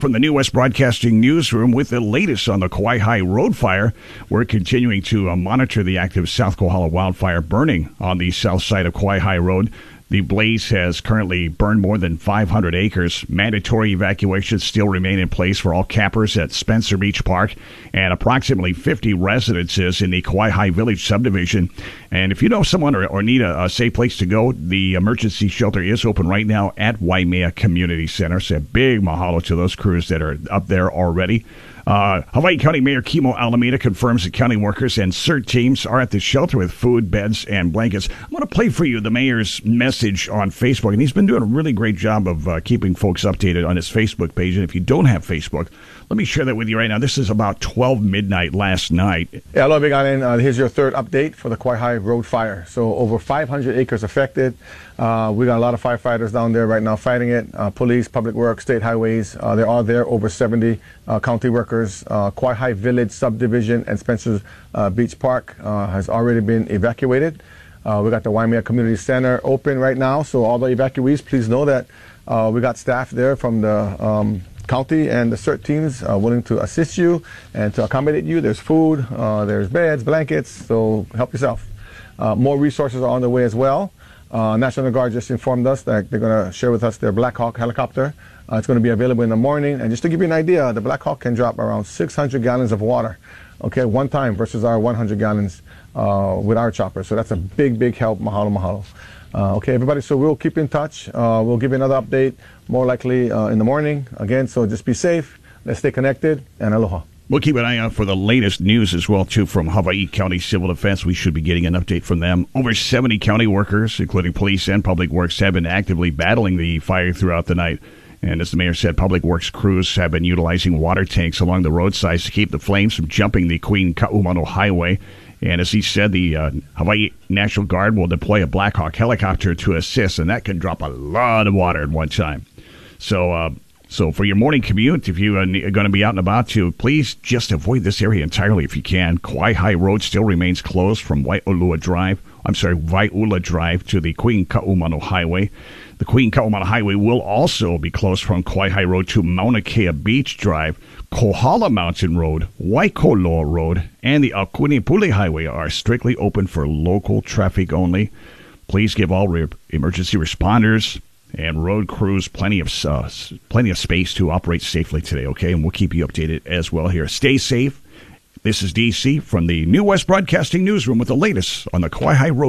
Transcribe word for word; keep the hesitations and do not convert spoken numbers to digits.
From the New West Broadcasting Newsroom with the latest on the Kauai High Road fire. We're continuing to uh, monitor the active South Kohala wildfire burning on the south side of Kauai High Road. The blaze has currently burned more than five hundred acres. Mandatory evacuations still remain in place for all campers at Spencer Beach Park and approximately fifty residences in the Kauai High Village subdivision. And if you know someone or, or need a, a safe place to go, the emergency shelter is open right now at Waimea Community Center. So a big mahalo to those crews that are up there already. Uh, Hawaii County Mayor Kimo Alameda confirms that county workers and CERT teams are at the shelter with food, beds, and blankets. I'm going to play for you the mayor's message on Facebook, and he's been doing a really great job of uh, keeping folks updated on his Facebook page. And if you don't have Facebook, let me share that with you right now. This is about twelve midnight last night. Yeah, hello, Big Island. Uh, here's your third update for the Kauai High Road fire. So over five hundred acres affected. Uh, we got a lot of firefighters down there right now fighting it. Uh, police, public works, state highways. Uh, there are there over seventy uh, county workers. Uh, Kauai High Village subdivision and Spencer uh, Beach Park uh, has already been evacuated. Uh, we got the Waimea Community Center open right now. So all the evacuees, please know that uh, we got staff there from the um, county and the CERT teams uh, willing to assist you and to accommodate you. There's food, uh, there's beds, blankets, so help yourself. Uh, more resources are on the way as well. Uh, National Guard just informed us that they're going to share with us their Black Hawk helicopter. Uh, it's going to be available in the morning. And just to give you an idea, the Black Hawk can drop around six hundred gallons of water, okay, one time versus our one hundred gallons uh, with our chopper. So that's a big, big help. Mahalo, mahalo. Uh, okay, everybody, so we'll keep in touch. Uh, we'll give you another update, more likely uh, in the morning. Again, so just be safe. Let's stay connected, and aloha. We'll keep an eye out for the latest news as well, too, from Hawaii County Civil Defense. We should be getting an update from them. Over seventy county workers, including police and public works, have been actively battling the fire throughout the night. And as the mayor said, public works crews have been utilizing water tanks along the roadsides to keep the flames from jumping the Queen Ka'umano Highway. And as he said, the uh, Hawaii National Guard will deploy a Black Hawk helicopter to assist, and that can drop a lot of water at one time. So, uh, so for your morning commute, if you are going to be out and about, to please just avoid this area entirely if you can. Kauai High Road still remains closed from Waiulua Drive. I'm sorry, Waiula Drive to the Queen Ka'umano Highway. The Queen Ka'umano Highway will also be closed from Kauai High Road to Mauna Kea Beach Drive. Kohala Mountain Road, Waikoloa Road, and the Akunipule Highway are strictly open for local traffic only. Please give all re- emergency responders and road crews plenty of uh, plenty of space to operate safely today, okay? And we'll keep you updated as well here. Stay safe. This is D C from the New West Broadcasting Newsroom with the latest on the Kauai High Road.